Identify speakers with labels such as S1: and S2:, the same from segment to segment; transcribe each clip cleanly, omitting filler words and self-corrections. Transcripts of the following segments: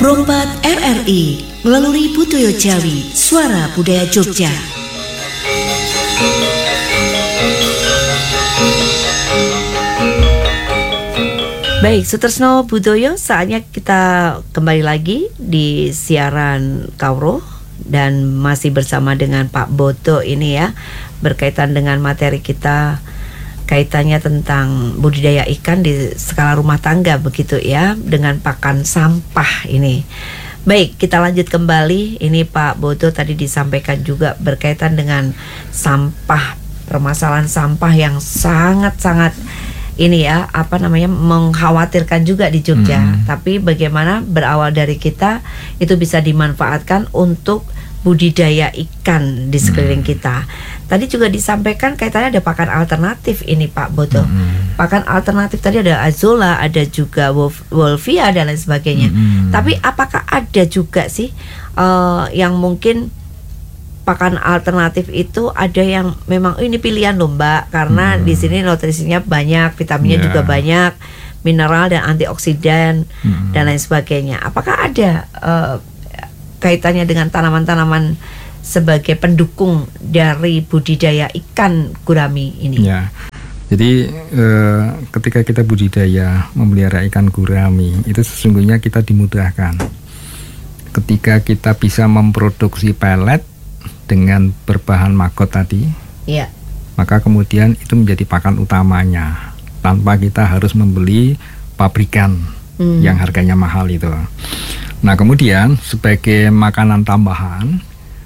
S1: Prompat RRI melalui Butoyo Jawi, Suara Budaya Jogja. Baik, Sutresno Budoyo, saatnya kita kembali lagi di siaran Kawruh dan masih bersama dengan Pak Boto ini ya, berkaitan dengan materi kita, kaitannya tentang budidaya ikan di skala rumah tangga begitu ya, dengan pakan sampah ini. Baik, kita lanjut kembali. Ini Pak Boto tadi disampaikan juga berkaitan dengan sampah, permasalahan sampah yang sangat-sangat ini ya, mengkhawatirkan juga di Jogja. Tapi bagaimana berawal dari kita itu bisa dimanfaatkan untuk budidaya ikan di sekeliling kita. Tadi juga disampaikan kaitannya ada pakan alternatif ini Pak Boto. Pakan alternatif tadi ada azolla, ada juga wolfia dan lain sebagainya. Tapi apakah ada juga sih yang mungkin pakan alternatif itu ada yang memang ini pilihan loh Mbak, karena di sini nutrisinya banyak, vitaminnya juga banyak, mineral dan antioksidan dan lain sebagainya. Apakah ada kaitannya dengan tanaman-tanaman sebagai pendukung dari budidaya ikan gurami ini?
S2: Ya, jadi ketika kita budidaya memelihara ikan gurami itu sesungguhnya kita dimudahkan. Ketika kita bisa memproduksi pelet dengan berbahan maggot tadi, maka kemudian itu menjadi pakan utamanya tanpa kita harus membeli pabrikan yang harganya mahal itu. Nah kemudian sebagai makanan tambahan,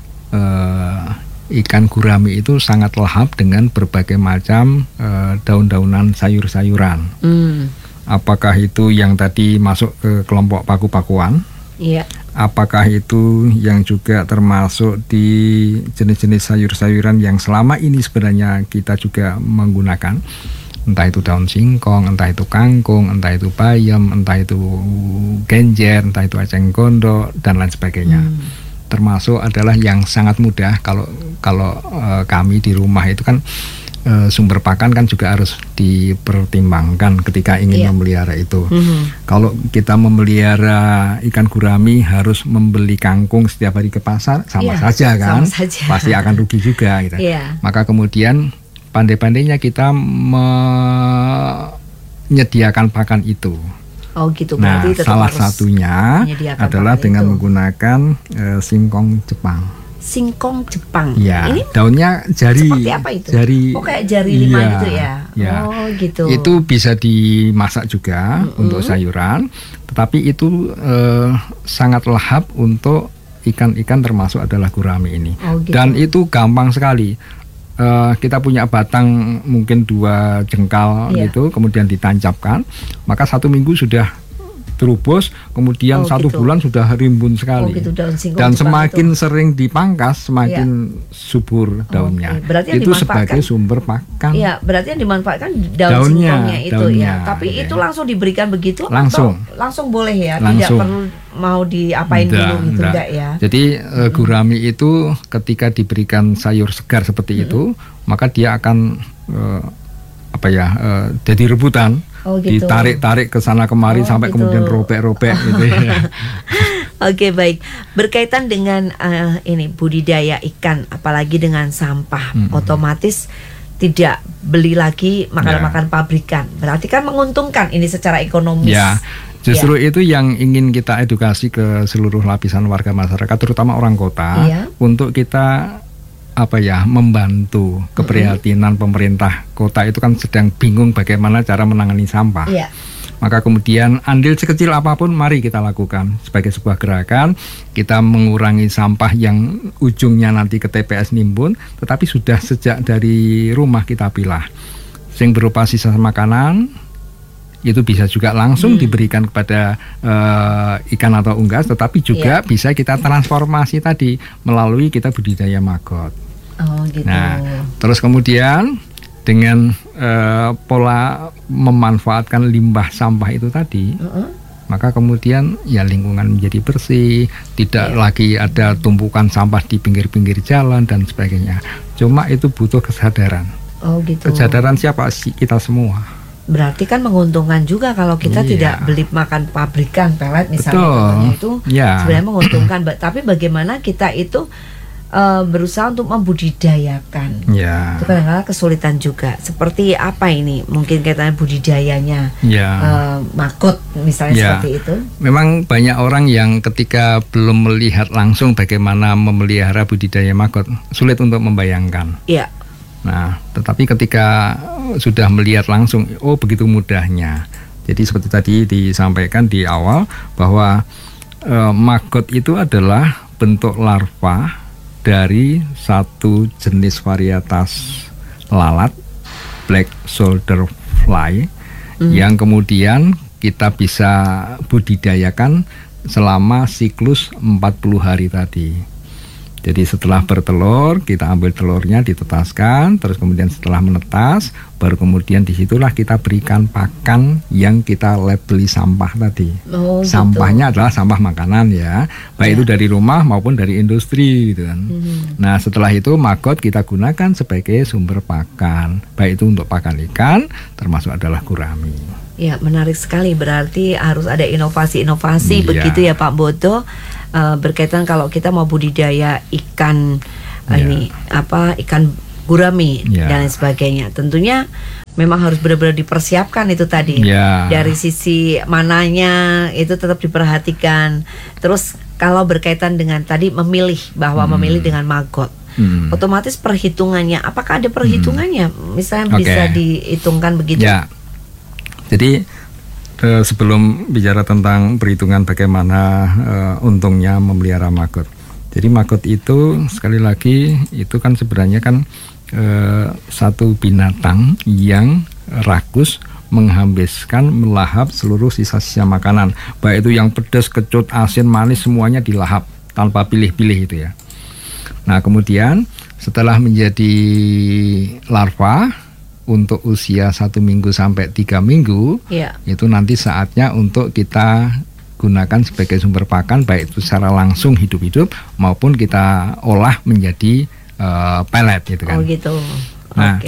S2: ikan gurami itu sangat lahap dengan berbagai macam daun-daunan sayur-sayuran. Apakah itu yang tadi masuk ke kelompok paku-pakuan? Apakah itu yang juga termasuk di jenis-jenis sayur-sayuran yang selama ini sebenarnya kita juga menggunakan? Entah itu daun singkong, entah itu kangkung, entah itu bayam, entah itu genjer, entah itu eceng gondok dan lain sebagainya. Termasuk adalah yang sangat mudah kalau kami di rumah itu kan sumber pakan kan juga harus dipertimbangkan ketika ingin memelihara itu. Kalau kita memelihara ikan gurami harus membeli kangkung setiap hari ke pasar, sama saja kan, pasti akan rugi juga gitu. Maka kemudian pandai-pandainya kita menyediakan pakan itu.
S1: Oh gitu.
S2: Nah, salah satunya adalah dengan menggunakan singkong Jepang.
S1: Singkong Jepang.
S2: Ya,
S1: ini
S2: daunnya jari.
S1: Seperti apa itu?
S2: Kayak
S1: jari lima gitu ya. Oh gitu.
S2: Itu bisa dimasak juga untuk sayuran, tetapi itu sangat lahap untuk ikan-ikan termasuk adalah gurami ini. Gitu. Dan itu gampang sekali. Kita punya batang mungkin 2 jengkal gitu, kemudian ditancapkan, maka 1 minggu sudah terubus, kemudian 1 bulan sudah rimbun sekali. Gitu, dan semakin sering dipangkas, semakin subur daunnya. Itu sebagai sumber pakan.
S1: Iya, berarti yang dimanfaatkan daunnya itu ya. Tapi itu langsung diberikan begitu? Langsung boleh ya? Tidak perlu mau diapain dulu gitu enggak ya?
S2: Jadi gurami itu ketika diberikan sayur segar seperti itu, maka dia akan jadi rebutan. Gitu. Ditarik-tarik ke sana kemari sampai gitu. Kemudian robek-robek gitu ya.
S1: Oke, baik. Berkaitan dengan ini budidaya ikan, apalagi dengan sampah, otomatis tidak beli lagi makanan-makanan pabrikan. Berarti kan menguntungkan ini secara ekonomis.
S2: Ya. Justru itu yang ingin kita edukasi ke seluruh lapisan warga masyarakat, terutama orang kota, untuk kita membantu keprihatinan pemerintah kota itu kan sedang bingung bagaimana cara menangani sampah. Maka kemudian andil sekecil apapun mari kita lakukan sebagai sebuah gerakan. Kita mengurangi sampah yang ujungnya nanti ke TPS nimbun, tetapi sudah sejak dari rumah kita pilah. Yang berupa sisa makanan itu bisa juga langsung diberikan kepada ikan atau unggas, tetapi juga bisa kita transformasi tadi melalui kita budidaya maggot.
S1: Gitu.
S2: Nah, terus kemudian dengan pola memanfaatkan limbah sampah itu tadi, maka kemudian ya lingkungan menjadi bersih, tidak lagi ada tumpukan sampah di pinggir-pinggir jalan dan sebagainya. Cuma itu butuh kesadaran.
S1: Gitu.
S2: Kesadaran siapa? Kita semua.
S1: Berarti kan menguntungkan juga kalau kita tidak beli makan pabrikan pelet misalnya, itu sebenarnya menguntungkan. Tapi bagaimana kita itu berusaha untuk membudidayakan, itu kadang-kadang kesulitan juga. Seperti apa ini? Mungkin katanya budidayanya maggot misalnya seperti itu.
S2: Memang banyak orang yang ketika belum melihat langsung bagaimana memelihara budidaya maggot sulit untuk membayangkan. Nah, tetapi ketika sudah melihat langsung, oh begitu mudahnya. Jadi seperti tadi disampaikan di awal bahwa maggot itu adalah bentuk larva dari satu jenis varietas lalat, black shoulder fly, yang kemudian kita bisa budidayakan selama siklus 40 hari tadi. Jadi setelah bertelur, kita ambil telurnya, ditetaskan, terus kemudian setelah menetas, baru kemudian disitulah kita berikan pakan yang kita labeli sampah tadi. Sampahnya adalah sampah makanan ya, baik itu dari rumah maupun dari industri gitu kan. Nah setelah itu maggot kita gunakan sebagai sumber pakan, baik itu untuk pakan ikan, termasuk adalah gurami.
S1: Ya, menarik sekali. Berarti harus ada inovasi-inovasi begitu ya Pak Boto, berkaitan kalau kita mau budidaya ikan ikan gurami dan lain sebagainya. Tentunya memang harus benar-benar dipersiapkan itu tadi. Dari sisi mananya itu tetap diperhatikan. Terus kalau berkaitan dengan tadi memilih memilih dengan maggot, otomatis perhitungannya, apakah ada perhitungannya? Misalnya bisa dihitungkan begitu?
S2: Jadi sebelum bicara tentang perhitungan bagaimana untungnya memelihara maggot. Jadi maggot itu sekali lagi itu kan sebenarnya kan satu binatang yang rakus menghabiskan, melahap seluruh sisa-sisa makanan. Baik itu yang pedas, kecut, asin, manis, semuanya dilahap tanpa pilih-pilih itu ya. Nah kemudian setelah menjadi larva untuk usia 1 minggu sampai 3 minggu, itu nanti saatnya untuk kita gunakan sebagai sumber pakan, baik itu secara langsung hidup-hidup maupun kita olah menjadi pelet gitu kan. Nah,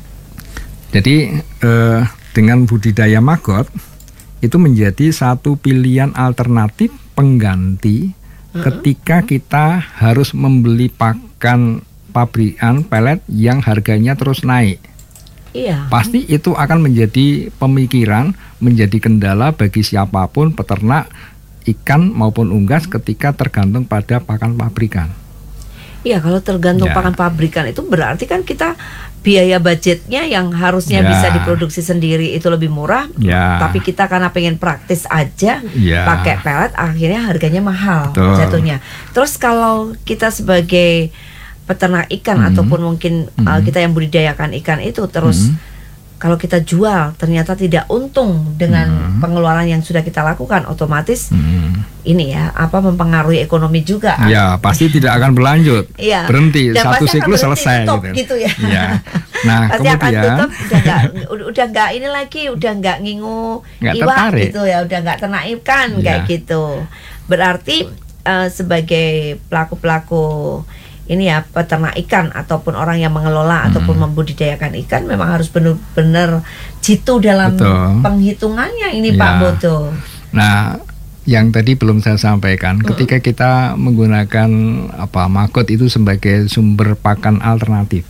S2: jadi dengan budidaya maggot itu menjadi satu pilihan alternatif pengganti ketika kita harus membeli pakan pabrikan pelet yang harganya terus naik. Pasti itu akan menjadi pemikiran, menjadi kendala bagi siapapun peternak ikan maupun unggas ketika tergantung pada pakan pabrikan.
S1: Kalau tergantung pakan pabrikan itu berarti kan kita biaya budgetnya yang harusnya bisa diproduksi sendiri itu lebih murah, tapi kita karena pengen praktis aja pakai pelet, akhirnya harganya mahal jatuhnya. Terus kalau kita sebagai peternak ikan ataupun mungkin kita yang budidayakan ikan itu terus kalau kita jual ternyata tidak untung dengan pengeluaran yang sudah kita lakukan, otomatis ini mempengaruhi ekonomi juga.
S2: Pasti tidak akan berlanjut, berhenti dan satu siklus selesai
S1: gitu ya.
S2: Nah
S1: pasti
S2: kemudian
S1: akan tutup, udah nggak ini lagi, udah nggak ngingu iwak gitu ya, udah nggak ternak ikan kayak gitu. Berarti sebagai pelaku ini peternak ikan ataupun orang yang mengelola ataupun membudidayakan ikan memang harus benar-benar jitu dalam penghitungannya ini Pak Boto.
S2: Nah, yang tadi belum saya sampaikan, ketika kita menggunakan maggot itu sebagai sumber pakan alternatif.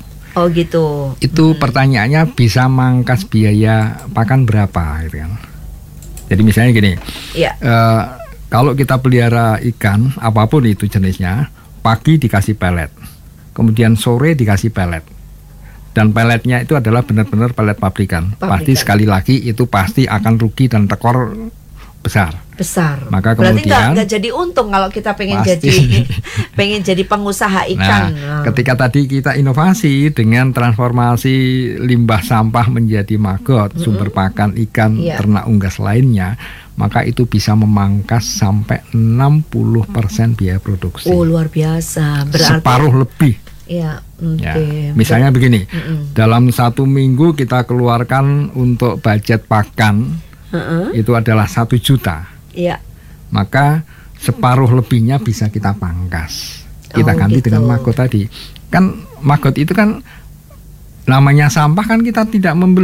S2: Itu pertanyaannya bisa mangkas biaya pakan berapa gitu kan. Jadi misalnya gini. Kalau kita pelihara ikan apapun itu jenisnya, pagi dikasih pelet, kemudian sore dikasih pelet, dan peletnya itu adalah benar-benar pelet pabrikan. Pasti sekali lagi itu pasti akan rugi dan tekor besar. Maka
S1: berarti
S2: kemudian
S1: nggak jadi untung kalau kita pengen jadi pengusaha ikan.
S2: Ketika tadi kita inovasi dengan transformasi limbah sampah menjadi maggot, sumber pakan ikan ternak unggas lainnya, maka itu bisa memangkas sampai 60% biaya produksi.
S1: Luar biasa. Berarti
S2: separuh lebih. Misalnya begini, dalam 1 minggu kita keluarkan untuk budget pakan itu adalah 1 juta. Maka separuh lebihnya bisa kita pangkas. Kita ganti dengan maggot tadi. Kan maggot itu kan namanya sampah kan kita tidak membeli.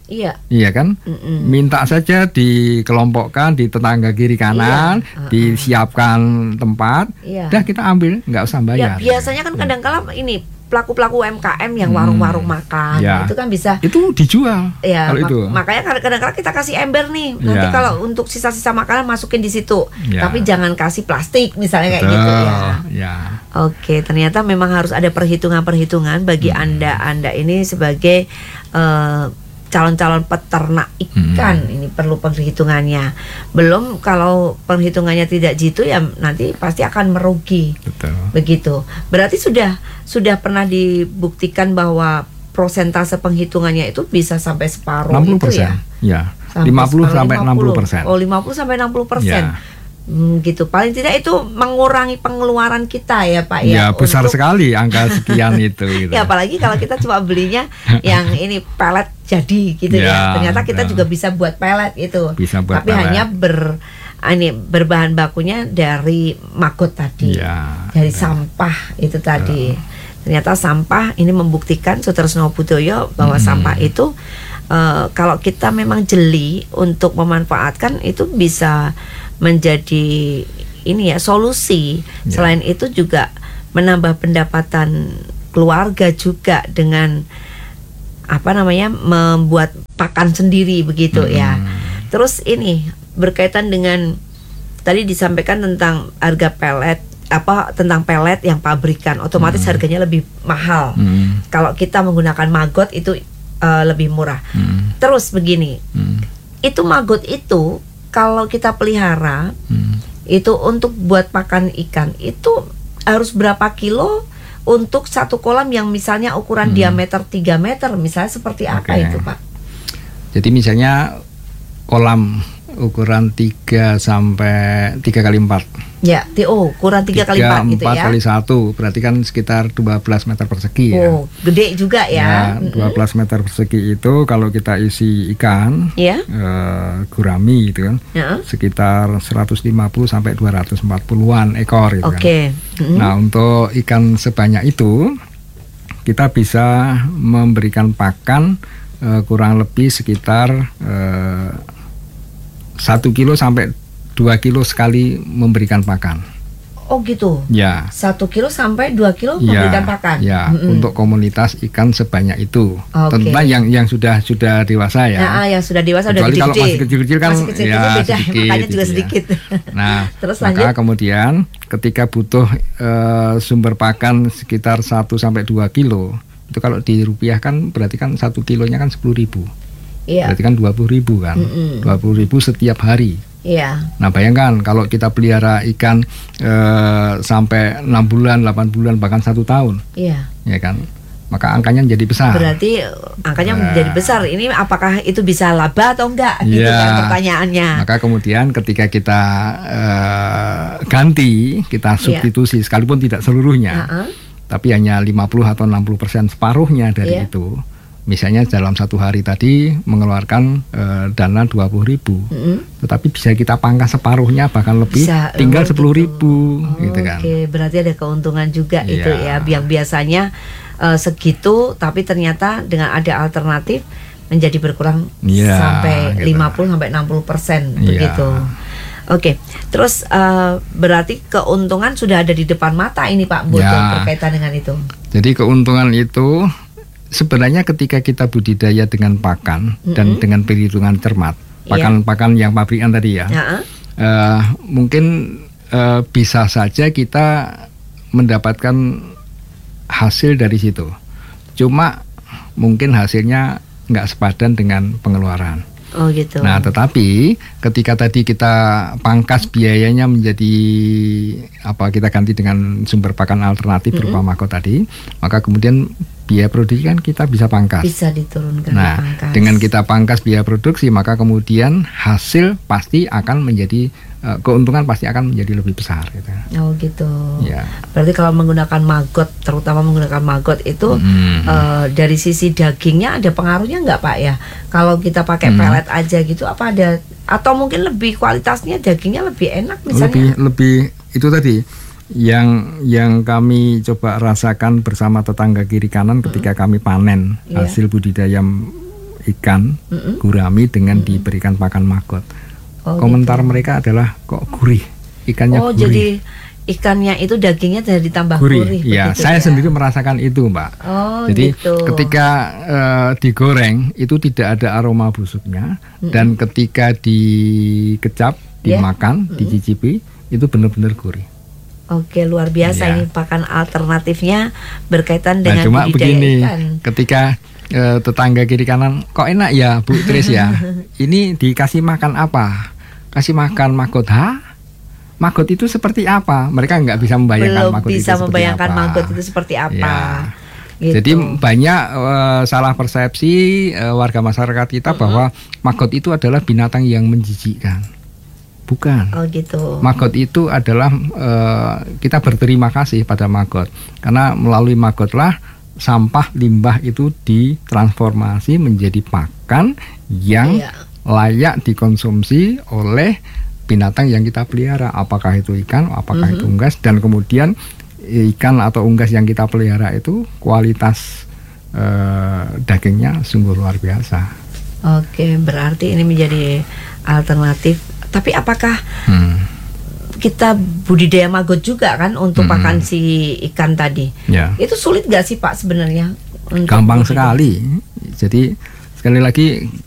S2: Iya kan? Minta saja dikelompokkan di tetangga kiri kanan, disiapkan tempat, dah kita ambil, nggak usah bayar.
S1: Ya, biasanya kan kadang-kala ini pelaku-pelaku UMKM yang warung-warung makan itu kan bisa
S2: itu dijual.
S1: Ya, makanya kadang-kadang kita kasih ember nih. Nanti kalau untuk sisa-sisa makanan masukin di situ. Tapi jangan kasih plastik misalnya kayak gitu ya. Oke, ternyata memang harus ada perhitungan-perhitungan bagi Anda ini sebagai calon-calon peternak ikan. Ini perlu perhitungannya. Belum kalau perhitungannya tidak jitu ya nanti pasti akan merugi.
S2: Betul.
S1: Begitu. Berarti sudah pernah dibuktikan bahwa persentase penghitungannya itu bisa sampai separuh
S2: 60%,
S1: itu ya?
S2: Ya. 50 sampai 60%.
S1: Oh, 50 sampai 60%. Gitu. Paling tidak itu mengurangi pengeluaran kita ya Pak ya.
S2: Ya besar sekali angka sekian itu gitu.
S1: Ya apalagi kalau kita cuma belinya yang ini pelet jadi gitu ya. Ternyata kita juga bisa buat pelet itu. Tapi hanya berbahan bakunya dari maggot tadi. Dari sampah itu tadi. Ternyata sampah ini membuktikan Soetrisno Boedoyo bahwa sampah itu kalau kita memang jeli untuk memanfaatkan itu bisa menjadi ini ya solusi. Selain itu juga menambah pendapatan keluarga juga dengan membuat pakan sendiri begitu ya. Terus ini berkaitan dengan tadi disampaikan tentang harga pelet tentang pelet yang pabrikan otomatis harganya lebih mahal. Kalau kita menggunakan maggot itu lebih murah. Terus begini. Itu maggot itu kalau kita pelihara itu untuk buat pakan ikan itu harus berapa kilo untuk satu kolam yang misalnya ukuran diameter 3 meter misalnya seperti apa itu Pak?
S2: Jadi misalnya kolam ukuran 3 sampai 3 kali 4.
S1: Ya, ukuran 3 kali 4 gitu ya.
S2: 4 kali 1 berarti kan sekitar 12 meter persegi ya.
S1: Gede juga ya.
S2: 12 meter persegi itu kalau kita isi ikan gurami gitu kan. Sekitar 150 sampai 240-an ekor gitu kan. Nah, untuk ikan sebanyak itu kita bisa memberikan pakan kurang lebih sekitar 1 kilo sampai 2 kilo sekali memberikan pakan.
S1: Oh gitu?
S2: Ya.
S1: 1 kilo sampai 2 kilo memberikan pakan?
S2: Ya, untuk komunitas ikan sebanyak itu. Tentunya yang sudah dewasa ya.
S1: Nah, yang sudah dewasa udah
S2: gede-gede. Kalau masih kecil-kecil kan
S1: beda,
S2: sedikit,
S1: makanya juga
S2: gitu
S1: sedikit.
S2: Nah,
S1: terus
S2: maka kemudian ketika butuh sumber pakan sekitar 1 sampai 2 kilo, itu kalau dirupiahkan berarti kan 1 kilonya kan 10.000. Berarti kan 20.000 kan. 20.000 setiap hari. Nah, bayangkan kalau kita pelihara ikan sampai 6 bulan, 8 bulan, bahkan 1 tahun. Ya kan? Maka angkanya menjadi besar.
S1: Berarti angkanya menjadi besar. Ini apakah itu bisa laba atau enggak? Gitu kan pertanyaannya.
S2: Maka kemudian ketika kita ganti, kita substitusi sekalipun tidak seluruhnya. Tapi hanya 50 atau 60% separuhnya dari itu. Misalnya dalam 1 hari tadi mengeluarkan dana 20.000, tetapi bisa kita pangkas separuhnya bahkan lebih, tinggal 10.000 gitu kan.
S1: Oke, berarti ada keuntungan juga itu ya. Yang biasanya segitu, tapi ternyata dengan ada alternatif menjadi berkurang sampai gitu. 50 sampai 60% begitu. Oke, terus berarti keuntungan sudah ada di depan mata ini Pak Boto berkaitan dengan itu.
S2: Jadi keuntungan itu sebenarnya ketika kita budidaya dengan pakan dan dengan perhitungan cermat, pakan-pakan yang pabrikan tadi ya, mungkin bisa saja kita mendapatkan hasil dari situ. Cuma mungkin hasilnya nggak sepadan dengan pengeluaran.
S1: Oh gitu.
S2: Nah, tetapi ketika tadi kita pangkas biayanya menjadi kita ganti dengan sumber pakan alternatif berupa maggot tadi, maka kemudian biaya produksi kan kita bisa pangkas.
S1: Bisa diturunkan.
S2: Nah, dengan kita pangkas biaya produksi, maka kemudian hasil pasti akan menjadi keuntungan pasti akan menjadi lebih besar gitu.
S1: Oh gitu. Ya. Berarti kalau menggunakan maggot, terutama menggunakan maggot itu dari sisi dagingnya ada pengaruhnya nggak Pak ya? Kalau kita pakai pelet aja gitu, apa ada atau mungkin lebih kualitasnya dagingnya lebih enak misalnya? Lebih
S2: itu tadi yang kami coba rasakan bersama tetangga kiri kanan ketika kami panen hasil budidaya ikan gurami dengan diberikan pakan maggot. Komentar mereka adalah kok gurih, ikannya gurih.
S1: Jadi ikannya itu dagingnya jadi ditambah gurih.
S2: Ya, saya sendiri merasakan itu, Mbak. Jadi ketika digoreng itu tidak ada aroma busuknya, dan ketika dikecap, dimakan, dicicipi itu benar-benar gurih.
S1: Oke, luar biasa ini pakan alternatifnya berkaitan dengan
S2: cuma
S1: budidaya
S2: begini,
S1: ikan.
S2: Ketika tetangga kiri kanan, kok enak ya Bu Tris ya, ini dikasih makan apa? Kasih makan maggot. Maggot itu seperti apa? Mereka nggak bisa membayangkan maggot itu seperti apa. Belum bisa membayangkan maggot itu seperti apa. Gitu. Jadi banyak salah persepsi warga masyarakat kita bahwa maggot itu adalah binatang yang menjijikkan. Bukan. Oh gitu. Maggot itu adalah kita berterima kasih pada maggot karena melalui maggotlah sampah limbah itu ditransformasi menjadi pakan yang layak dikonsumsi oleh binatang yang kita pelihara, apakah itu ikan, apakah itu unggas, dan kemudian ikan atau unggas yang kita pelihara itu kualitas dagingnya sungguh luar biasa. Oke, berarti ini menjadi alternatif. Tapi apakah kita budidaya maggot juga kan untuk pakan si ikan tadi? Ya. Itu sulit gak sih Pak sebenarnya? Gampang sekali. Jadi sekali lagi